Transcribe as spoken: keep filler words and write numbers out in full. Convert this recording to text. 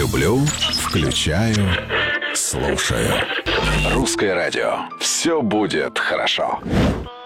Люблю, включаю, слушаю. Русское радио. Все будет хорошо.